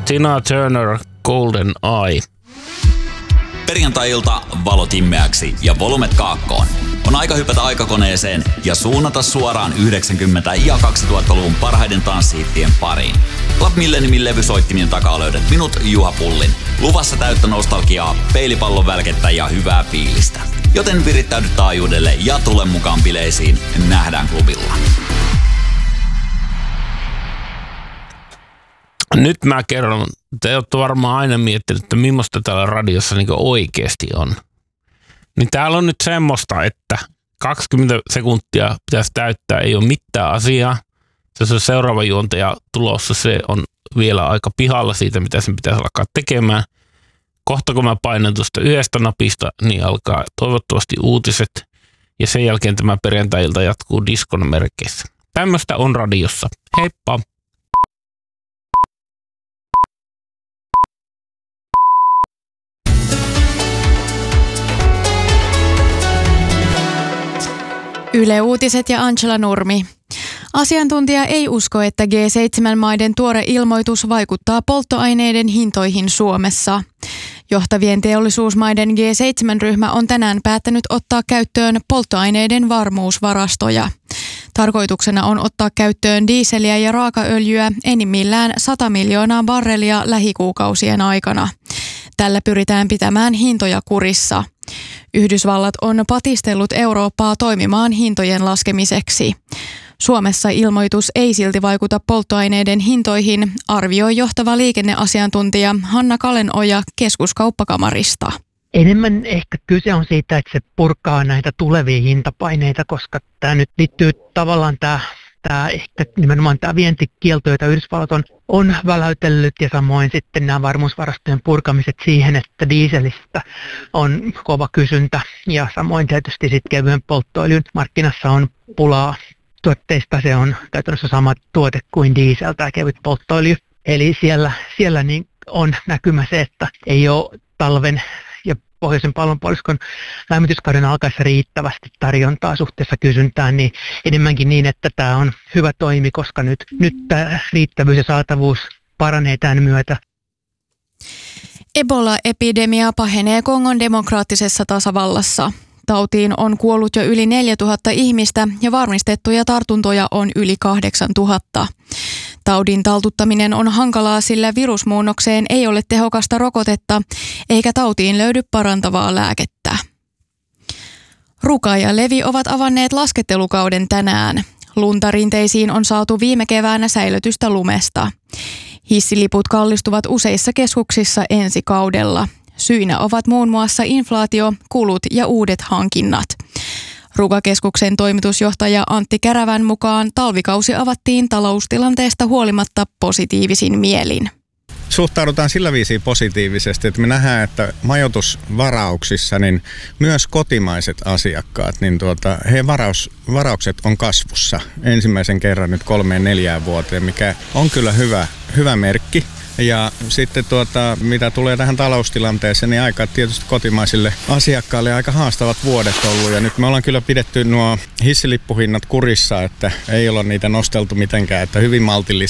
Tina Turner, Golden Eye. Perjantai-ilta valot immeäksi ja volumet kaakkoon. On aika hypätä aikakoneeseen ja suunnata suoraan 90- ja 2000-luvun parhaiden tanssihittien pariin. Club Milleniumin levysoittimien takaa löydät minut, Juha Pullin. Luvassa täyttä nostalgiaa, peilipallon välkettä ja hyvää fiilistä. Joten virittäydy taajuudelle ja tule mukaan bileisiin. Nähdään klubilla. Nyt mä kerron, te olette varmaan aina miettinyt, että millaista täällä radiossa niin oikeasti on. Niin täällä on nyt semmoista, että 20 sekuntia pitäisi täyttää, ei ole mitään asiaa. Se on seuraava juontaja tulossa, se on vielä aika pihalla siitä, mitä sen pitäisi alkaa tekemään. Kohta kun mä painan tuosta yhdestä napista, niin alkaa toivottavasti uutiset. Ja sen jälkeen tämä perjantai-ilta jatkuu diskon merkeissä. Tämmöistä on radiossa. Heippa! Yle Uutiset ja Angela Nurmi. Asiantuntija ei usko, että G7-maiden tuore ilmoitus vaikuttaa polttoaineiden hintoihin Suomessa. Johtavien teollisuusmaiden G7-ryhmä on tänään päättänyt ottaa käyttöön polttoaineiden varmuusvarastoja. Tarkoituksena on ottaa käyttöön diiseliä ja raakaöljyä enimmillään 100 miljoonaa barrelia lähikuukausien aikana. Tällä pyritään pitämään hintoja kurissa. Yhdysvallat on patistellut Eurooppaa toimimaan hintojen laskemiseksi. Suomessa ilmoitus ei silti vaikuta polttoaineiden hintoihin, arvioi johtava liikenneasiantuntija Hanna Kalenoja Keskuskauppakamarista. Enemmän ehkä kyse on siitä, että se purkaa näitä tulevia hintapaineita, koska tämä nyt liittyy tavallaan ehkä nimenomaan tämä vientikielto, jota Yhdysvallat on väläytellyt, ja samoin sitten nämä varmuusvarastojen purkamiset siihen, että dieselistä on kova kysyntä, ja samoin tietysti sitten kevyen polttoöljyn markkinassa on pulaa tuotteista. Se on käytännössä sama tuote kuin diesel, tämä kevyt polttoöljy. Eli siellä niin on näkymä se, että ei ole talven ja pohjoisen pallonpuoliskon lämmityskauden alkaessa riittävästi tarjontaa suhteessa kysyntään, niin enemmänkin niin, että tämä on hyvä toimi, koska nyt tämä riittävyys ja saatavuus paranee tämän myötä. Ebola-epidemia pahenee Kongon demokraattisessa tasavallassa. Tautiin on kuollut jo yli 4000 ihmistä ja varmistettuja tartuntoja on yli 8000. Taudin taltuttaminen on hankalaa, sillä virusmuunnokseen ei ole tehokasta rokotetta eikä tautiin löydy parantavaa lääkettä. Ruka ja Levi ovat avanneet laskettelukauden tänään. Lunta rinteisiin on saatu viime keväänä säilötystä lumesta. Hissiliput kallistuvat useissa keskuksissa ensi kaudella. Syinä ovat muun muassa inflaatio, kulut ja uudet hankinnat. Ruka-keskuksen toimitusjohtaja Antti Kärävän mukaan talvikausi avattiin taloustilanteesta huolimatta positiivisin mielin. Suhtaudutaan sillä viisiin positiivisesti, että me nähdään, että majoitusvarauksissa niin myös kotimaiset asiakkaat, niin heidän varaukset on kasvussa ensimmäisen kerran nyt 3-4 vuoteen, mikä on kyllä hyvä merkki. Ja sitten mitä tulee tähän taloustilanteeseen, niin aika tietysti kotimaisille asiakkaille aika haastavat vuodet ollut. Ja nyt me ollaan kyllä pidetty nuo hissilippuhinnat kurissa, että ei olla niitä nosteltu mitenkään, että hyvin maltillisesti